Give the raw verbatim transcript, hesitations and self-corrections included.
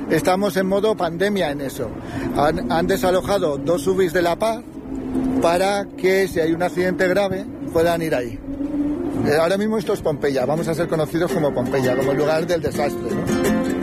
estamos en modo pandemia en eso. Han, han desalojado dos U B Is de La Paz para que si hay un accidente grave puedan ir ahí. Eh, ahora mismo esto es Pompeya, vamos a ser conocidos como Pompeya, como el lugar del desastre, ¿no?